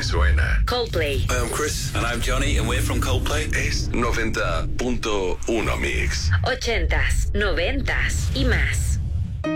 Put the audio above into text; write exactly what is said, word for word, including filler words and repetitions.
suena. Coldplay. Hi, I'm Chris. And I'm Johnny, and we're from Coldplay. Es noventa punto uno Mix. Ochentas, noventas y más.